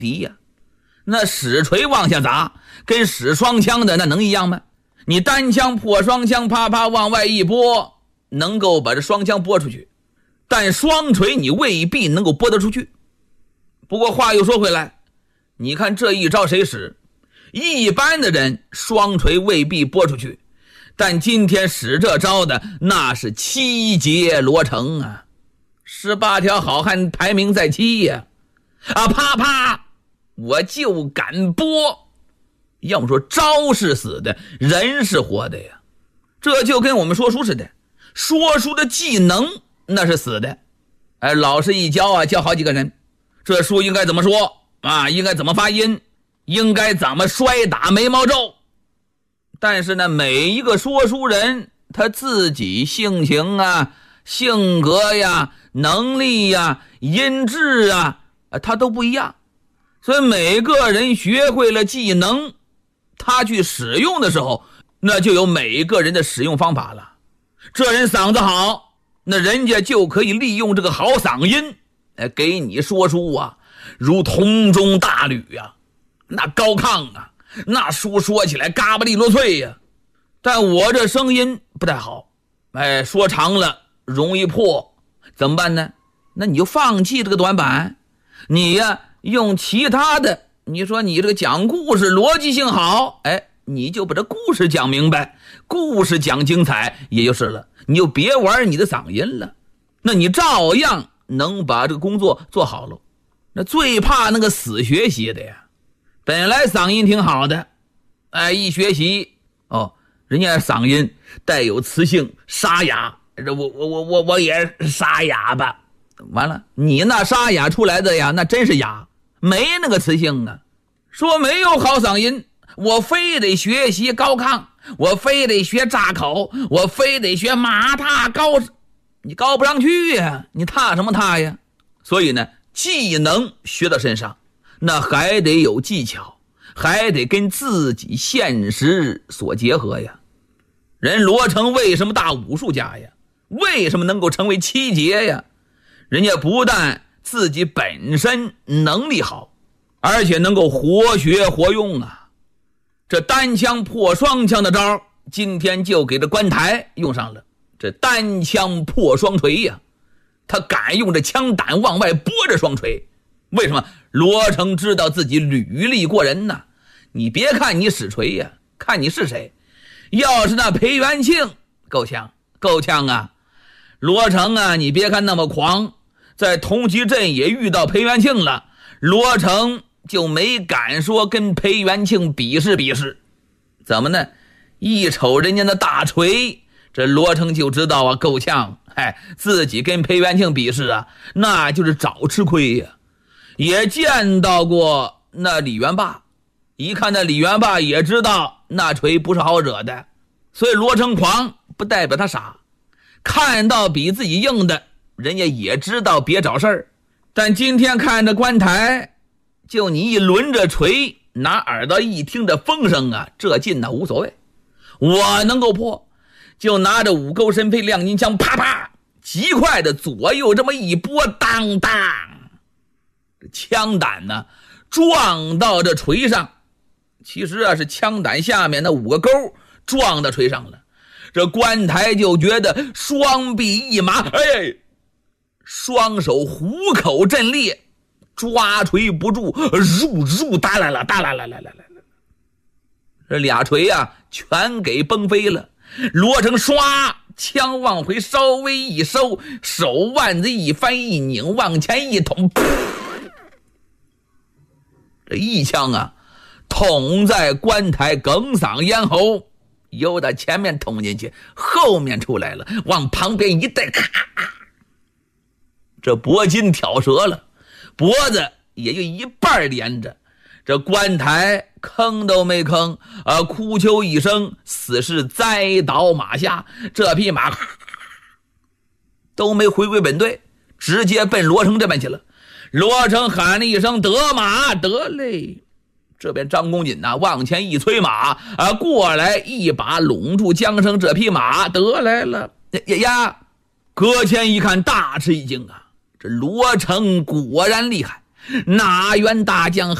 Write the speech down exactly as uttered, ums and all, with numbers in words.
敌呀。那使锤往下砸，跟使双枪的那能一样吗？你单枪破双枪，啪啪往外一拨，能够把这双枪拨出去，但双锤你未必能够拨得出去。不过话又说回来，你看这一招谁使？一般的人双锤未必拨出去，但今天使这招的那是七杰罗成啊，十八条好汉排名在七呀！啊，啪啪，我就敢拨。要么说招是死的，人是活的呀。这就跟我们说书似的，说书的技能那是死的。哎，老师一教啊，教好几个人，这书应该怎么说啊？应该怎么发音？应该怎么摔打眉毛皱？但是呢，每一个说书人他自己性情啊、性格呀、能力呀、音质啊，他都不一样。所以每个人学会了技能，他去使用的时候，那就有每个人的使用方法了。这人嗓子好，那人家就可以利用这个好嗓音，哎，给你说书啊，如铜钟大吕啊，那高亢啊，那书说起来嘎巴利落脆呀。但我这声音不太好，哎，说长了容易破，怎么办呢？那你就放弃这个短板，你呀用其他的，你说你这个讲故事逻辑性好，哎，你就把这故事讲明白，故事讲精彩也就是了，你就别玩你的嗓音了，那你照样能把这个工作做好了。那最怕那个死学习的呀，本来嗓音挺好的，哎，一学习哦，人家嗓音带有磁性沙哑，这我我我我我也沙哑吧，完了你那沙哑出来的呀，那真是哑，没那个磁性啊。说没有好嗓音，我非得学习高亢，我非得学炸口，我非得学马踏高，你高不上去呀，你踏什么踏呀？所以呢，技能学到身上，那还得有技巧，还得跟自己现实所结合呀。人罗成为什么大武术家呀？为什么能够成为七杰呀？人家不但自己本身能力好，而且能够活学活用啊。这单枪破双枪的招，今天就给这关台用上了，这单枪破双锤呀。他敢用这枪胆往外拨着双锤，为什么？罗成知道自己履历过人呐。你别看你使锤呀，看你是谁。要是那裴元庆够呛够呛啊。罗成啊，你别看那么狂，在同济镇也遇到裴元庆了，罗成就没敢说跟裴元庆比试比试。怎么呢？一瞅人家那大锤，这罗成就知道啊，够呛。哎，自己跟裴元庆比试啊，那就是找吃亏呀。也见到过那李元霸，一看那李元霸也知道那锤不是好惹的，所以罗成狂不代表他傻，看到比自己硬的，人家也知道别找事儿。但今天看着关台，就你一轮着锤，拿耳朵一听着风声啊，这劲呢无所谓，我能够破，就拿着五钩神飞亮银枪，啪啪极快的左右这么一拨，当当，这枪胆呢撞到这锤上，其实啊是枪胆下面那五个钩撞到锤上了。这关台就觉得双臂一麻，哎，双手虎口震裂，抓锤不住，入入哒啦啦哒啦啦啦啦啦，这俩锤啊全给崩飞了。罗成刷枪往回稍微一收，手腕子一翻一拧，往前一捅，这一枪啊捅在关台哽嗓咽喉，由打前面捅进去，后面出来了，往旁边一带，咔，这脖筋挑折了，脖子也就一半连着。这关台吭都没吭啊，哭求一声，死是栽倒马下。这匹马都没回归本队，直接奔罗成这边去了。罗成喊了一声得马，得嘞。这边张公瑾呐、啊、往前一催马啊，过来一把拢住缰绳，这匹马得来了呀呀！搁前一看大吃一惊啊，这罗成果然厉害， 哪员大将